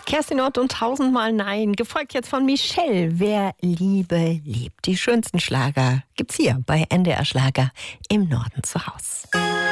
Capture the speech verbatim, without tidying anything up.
Kerstin Ott und tausendmal Nein, gefolgt jetzt von Michelle. Wer Liebe liebt. Die schönsten Schlager gibt's hier bei N D R Schlager im Norden zu Haus.